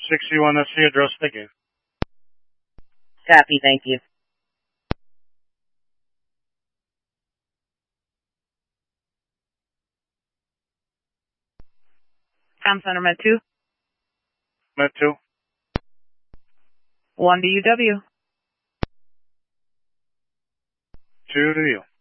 61, that's the address they gave. Copy, thank you. Com Center Med 2. Med 2. 1 to UW. 2 to you.